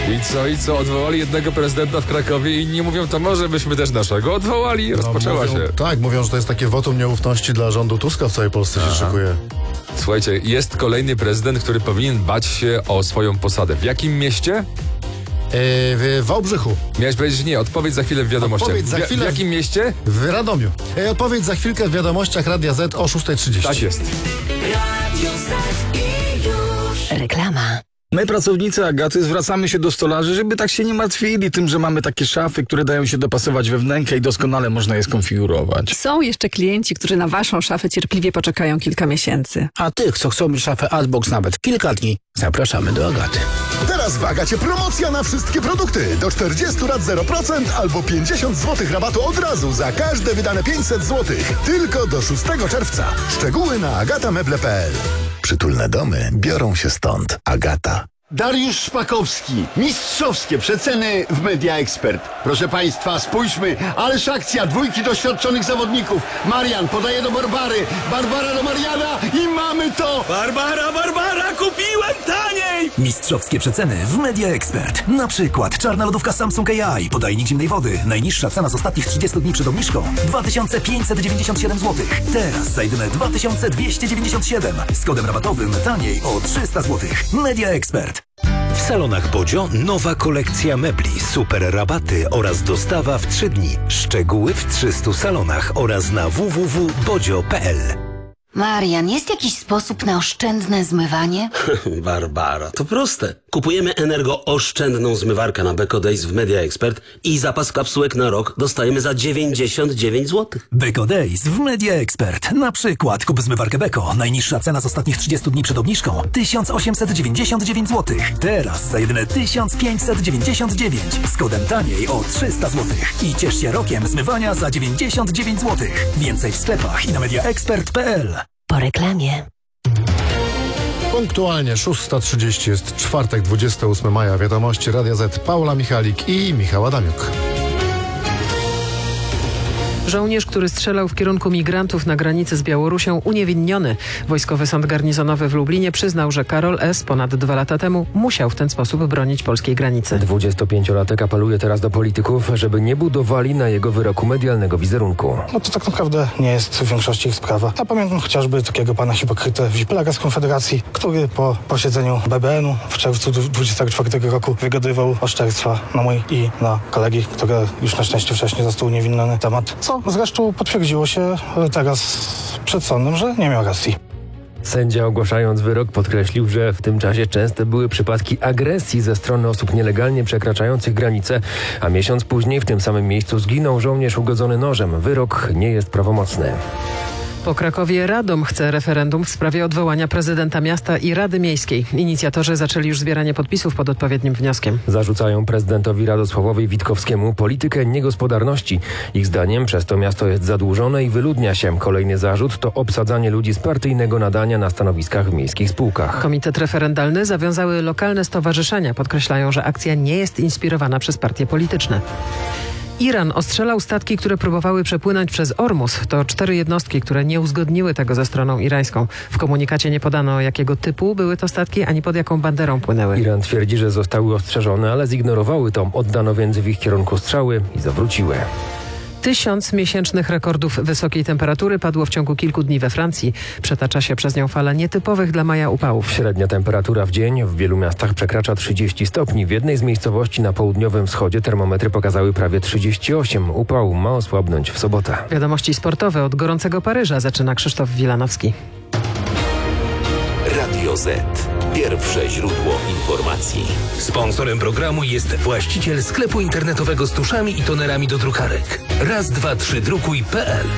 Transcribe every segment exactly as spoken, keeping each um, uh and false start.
I co, i co? Odwołali jednego prezydenta w Krakowie i inni mówią, to może byśmy też naszego odwołali. Rozpoczęła no, mówią, się. Tak, mówią, że to jest takie wotum nieufności dla rządu Tuska w całej Polsce się szykuje. Słuchajcie, jest kolejny prezydent, który powinien bać się o swoją posadę. W jakim mieście? Yy, w Wałbrzychu. Miałeś powiedzieć nie, odpowiedź za chwilę w wiadomościach. Odpowiedź za W, chwilę w jakim mieście? W Radomiu. Yy, odpowiedź za chwilkę w wiadomościach Radia Z o szósta trzydzieści. Tak jest. Reklama. My, pracownicy Agaty, zwracamy się do stolarzy, żeby tak się nie martwili tym, że mamy takie szafy, które dają się dopasować we wnękę i doskonale można je skonfigurować. Są jeszcze klienci, którzy na waszą szafę cierpliwie poczekają kilka miesięcy. A tych, co chcą mieć szafę Artbox nawet kilka dni, zapraszamy do Agaty. Teraz w Agacie promocja na wszystkie produkty. Do czterdziestu lat zero procent albo pięćdziesiąt złotych rabatu od razu za każde wydane pięćset złotych. Tylko do szóstego czerwca. Szczegóły na agatameble kropka p l. Przytulne domy biorą się stąd. Agata. Dariusz Szpakowski. Mistrzowskie przeceny w Media Expert. Proszę Państwa, spójrzmy. Ależ akcja dwójki doświadczonych zawodników. Marian podaje do Barbary. Barbara do Mariana i mamy to! Barbara, Barbara, kupiłem taniej! Mistrzowskie przeceny w Media Expert. Na przykład czarna lodówka Samsung A I, podajnik zimnej wody. Najniższa cena z ostatnich trzydziestu dni przed obniżką dwa tysiące pięćset dziewięćdziesiąt siedem złotych. Teraz za jedyne dwa tysiące dwieście dziewięćdziesiąt siedem. Z kodem rabatowym taniej o trzysta złotych. Media Expert. W salonach Bodzio nowa kolekcja mebli, super rabaty oraz dostawa w trzy dni. Szczegóły w trzystu salonach oraz na w w w kropka bodzio kropka p l. Marian, jest jakiś sposób na oszczędne zmywanie? Barbara, to proste. Kupujemy energooszczędną zmywarkę na Beko Days w Media Expert i zapas kapsułek na rok dostajemy za dziewięćdziesiąt dziewięć złotych. Beko Days w Media Expert. Na przykład kup zmywarkę Beko. Najniższa cena z ostatnich trzydziestu dni przed obniżką tysiąc osiemset dziewięćdziesiąt dziewięć złotych. Teraz za jedyne tysiąc pięćset dziewięćdziesiąt dziewięć. Z kodem taniej o trzysta złotych. I ciesz się rokiem zmywania za dziewięćdziesiąt dziewięć złotych. Więcej w sklepach i na mediaexpert kropka p l. Po reklamie. Punktualnie szósta trzydzieści jest czwartek, dwudziestego ósmego maja. Wiadomości Radia Z. Paula Michalik i Michał Adamiuk. Żołnierz, który strzelał w kierunku migrantów na granicy z Białorusią, uniewinniony. Wojskowy Sąd Garnizonowy w Lublinie przyznał, że Karol S. ponad dwa lata temu musiał w ten sposób bronić polskiej granicy. dwudziestopięciolatek apeluje teraz do polityków, żeby nie budowali na jego wyroku medialnego wizerunku. No to tak naprawdę nie jest w większości ich sprawa. Ja pamiętam chociażby takiego pana hipokrytę Wiplaga z Konfederacji, który po posiedzeniu B B N-u w czerwcu dwudziestego czwartego roku wygadywał oszczerstwa na mój i na kolegi, które już na szczęście wcześniej został uniewinniony temat. Co zresztą potwierdziło się teraz przed sądem, że nie miał racji. Sędzia, ogłaszając wyrok, podkreślił, że w tym czasie częste były przypadki agresji ze strony osób nielegalnie przekraczających granice, a miesiąc później w tym samym miejscu zginął żołnierz ugodzony nożem. Wyrok nie jest prawomocny. Po Krakowie Radom chce referendum w sprawie odwołania prezydenta miasta i Rady Miejskiej. Inicjatorzy zaczęli już zbieranie podpisów pod odpowiednim wnioskiem. Zarzucają prezydentowi Radosławowi Witkowskiemu politykę niegospodarności. Ich zdaniem przez to miasto jest zadłużone i wyludnia się. Kolejny zarzut to obsadzanie ludzi z partyjnego nadania na stanowiskach w miejskich spółkach. Komitet referendalny zawiązały lokalne stowarzyszenia. Podkreślają, że akcja nie jest inspirowana przez partie polityczne. Iran ostrzelał statki, które próbowały przepłynąć przez Ormus. To cztery jednostki, które nie uzgodniły tego ze stroną irańską. W komunikacie nie podano, jakiego typu były to statki, ani pod jaką banderą płynęły. Iran twierdzi, że zostały ostrzeżone, ale zignorowały to. Oddano więc w ich kierunku strzały i zawróciły. Tysiąc miesięcznych rekordów wysokiej temperatury padło w ciągu kilku dni we Francji. Przetacza się przez nią fala nietypowych dla maja upałów. Średnia temperatura w dzień w wielu miastach przekracza trzydzieści stopni. W jednej z miejscowości na południowym wschodzie termometry pokazały prawie trzydzieści osiem. Upał ma osłabnąć w sobotę. Wiadomości sportowe od gorącego Paryża zaczyna Krzysztof Wilanowski. Radio Z. Pierwsze źródło informacji. Sponsorem programu jest właściciel sklepu internetowego z tuszami i tonerami do drukarek. raz dwa trzy drukuj kropka p l.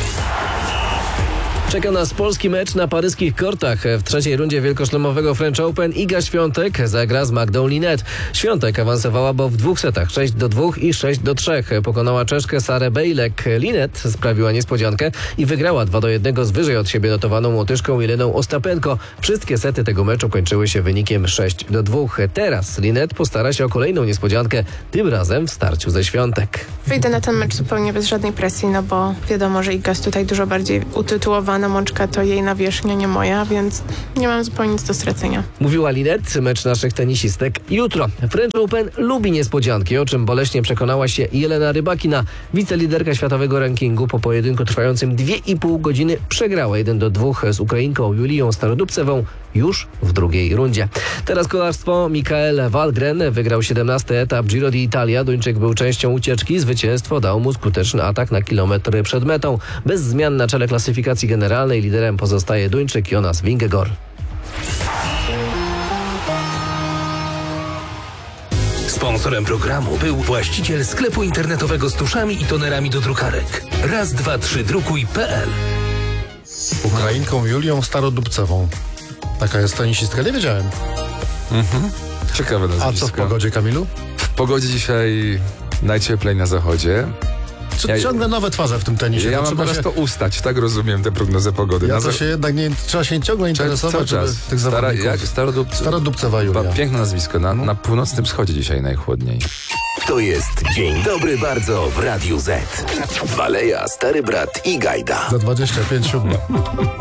Czeka nas polski mecz na paryskich kortach. W trzeciej rundzie wielkoszlemowego French Open Iga Świątek zagra z Magdą Linette. Świątek awansowała, bo w dwóch setach sześć do dwóch i sześć do trzech pokonała Czeszkę Sarę Bejlek. Linette sprawiła niespodziankę i wygrała dwa do jednego z wyżej od siebie notowaną Łotyszką Jeleną Ostapenko. Wszystkie sety tego meczu kończyły się wynikiem sześć do dwóch. Teraz Linette postara się o kolejną niespodziankę, tym razem w starciu ze Świątek. Wyjdę na ten mecz zupełnie bez żadnej presji, no bo wiadomo, że Iga jest tutaj dużo bardziej utytułowana, Anna Mączka to jej nawierzchnia, nie moja, więc nie mam zupełnie nic do stracenia. Mówiła Linet, mecz naszych tenisistek jutro. French Open lubi niespodzianki, o czym boleśnie przekonała się Jelena Rybakina. Wiceliderka światowego rankingu po pojedynku trwającym dwie i pół godziny przegrała jeden do dwóch z Ukrainką Julią Starodubcewą już w drugiej rundzie. Teraz kolarstwo. Mikael Wallgren wygrał siedemnasty etap Giro d'Italia. Duńczyk był częścią ucieczki. Zwycięstwo dał mu skuteczny atak na kilometr przed metą. Bez zmian na czele klasyfikacji generalnej liderem pozostaje Duńczyk Jonas Vingegaard. Sponsorem programu był właściciel sklepu internetowego z tuszami i tonerami do drukarek. raz dwa trzy drukuj kropka p l. Ukrainką Julią Starodubcewą. Taka jest tenisistka, nie wiedziałem. Mhm. Ciekawe nazwisko. A co w pogodzie, Kamilu? W pogodzie dzisiaj najcieplej na zachodzie. Czy Ja- ciągle nowe twarze w tym tenisie? Ja To mam trzeba teraz się, to ustać, tak rozumiem tę prognozę pogody. ja Na to za- się jednak nie, trzeba się ciągle Cały interesować, żeby czas. tych Stara, zawodników. jak Starodub... Starodubcewa Julia. Ba- Piękne nazwisko. Na, na północnym wschodzie dzisiaj najchłodniej. To jest Dzień Dobry Bardzo w Radiu Z. Waleja, Stary Brat i Gajda. Za dwadzieścia pięć siódma.